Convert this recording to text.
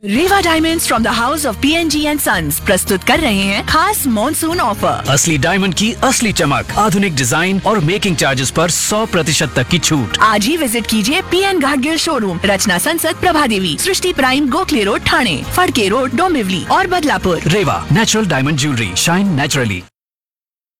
Rewa diamonds from the house of PNG and sons प्रस्तुत कर रहे हैं खास मॉनसून ऑफर। असली डायमंड की असली चमक, आधुनिक डिजाइन और मेकिंग चार्जेस पर 100% तक की छूट। आज ही विजिट कीजिए PN घाटगिल शोरूम, रचना संसद, प्रभा देवी, सृष्टि prime, Gokhale road, Thane, Phadke road, Dombivli और बदलापुर। रेवा natural diamond jewellery, shine naturally.